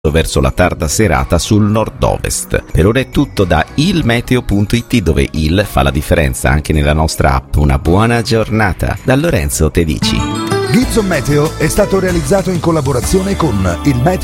verso la tarda serata sul nord-ovest. Per ora è tutto da ilmeteo.it, dove il fa la differenza anche nella nostra app. Una buona giornata da Lorenzo Tedici. Gibson Meteo è stato realizzato in collaborazione con il Meteo